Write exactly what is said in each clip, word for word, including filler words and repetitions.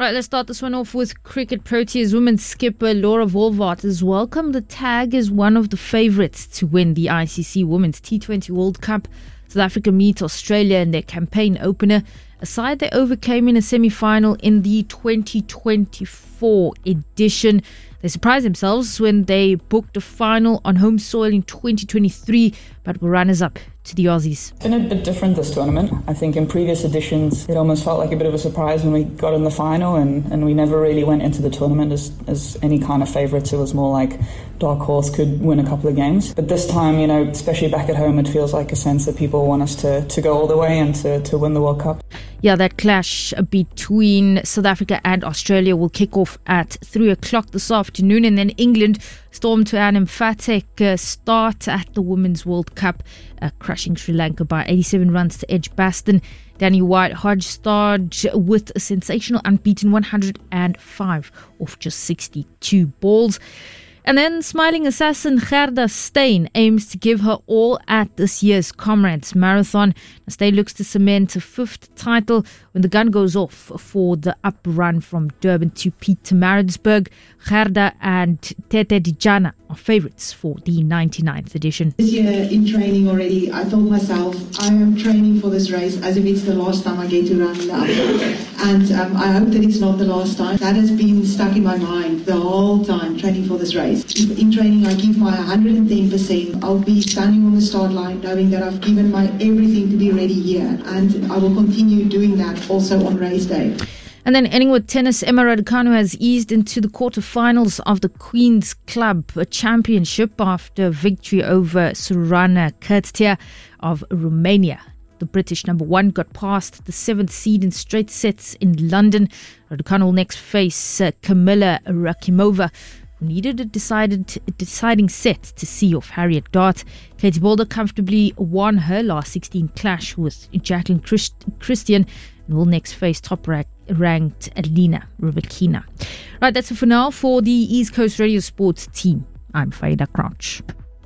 Right, let's start this one off with cricket. Proteas women's skipper Laura Volvaert has welcomed the tag as one of the favourites to win the I C C Women's T twenty World Cup. South Africa meet Australia in their campaign opener, a side they overcame in a semi-final in the twenty twenty-four edition. They surprised themselves when they booked a final on home soil in twenty twenty-three, but were runners-up to the Aussies. It's been a bit different this tournament. I think in previous editions it almost felt like a bit of a surprise when we got in the final, and, and we never really went into the tournament as, as any kind of favourites. It was more like dark horse could win a couple of games. But this time, you know, especially back at home, it feels like a sense that people want us to, to go all the way and to, to win the World Cup. Yeah, that clash between South Africa and Australia will kick off at three o'clock this afternoon, and then England storm to an emphatic uh, start at the Women's World Cup, uh, crushing Sri Lanka by eighty-seven runs to Edgbaston. Danny White Hodge starred with a sensational unbeaten one hundred five off just sixty-two balls. And then smiling assassin Gerda Steyn aims to give her all at this year's Comrades Marathon. Steyn looks to cement a fifth title when the gun goes off for the up run from Durban to Pietermaritzburg. Gerda and Tete Dijana are favourites for the ninety-ninth edition. This year in training already, I told myself I am training for this race as if it's the last time I get to run the up. And um, I hope that it's not the last time. That has been stuck in my mind the whole time, training for this race. If in training I give my one hundred ten percent, I'll be standing on the start line knowing that I've given my everything to be ready here, and I will continue doing that also on race day. And then ending with tennis, Emma Raducanu has eased into the quarterfinals of the Queen's Club Championship after victory over Sorana Cîrstea of Romania. The British number one got past the seventh seed in straight sets in London. Raducanu will next face uh, Kamila Rakimova, who needed a decided a deciding set to see off Harriet Dart. Katie Boulder comfortably won her last sixteen clash with Jacqueline Christ- Christian and will next face top-ranked Alina Rybakina. Right, that's it for now for the East Coast Radio Sports team. I'm Faida Crouch.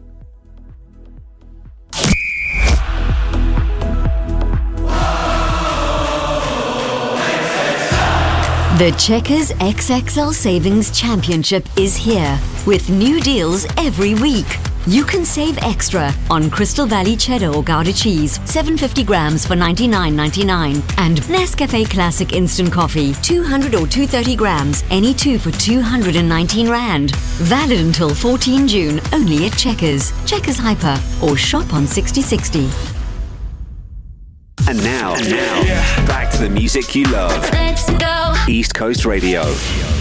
The Checkers X X L Savings Championship is here with new deals every week. You can save extra on Crystal Valley Cheddar or Gouda cheese, seven hundred fifty grams for ninety-nine ninety-nine, and Nescafe Classic Instant Coffee, two hundred or two hundred thirty grams, any two for two hundred nineteen rand. Valid until fourteenth June, only at Checkers, Checkers Hyper, or shop on sixty sixty. And now, and now, back to the music you love. Let's go. East Coast Radio.